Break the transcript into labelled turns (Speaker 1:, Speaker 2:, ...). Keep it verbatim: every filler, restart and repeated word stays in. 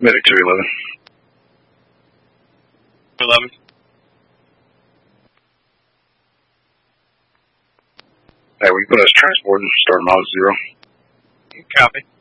Speaker 1: Medic two eleven.
Speaker 2: eleven.
Speaker 1: Hey, we put us transporting, starting off zero.
Speaker 2: Copy.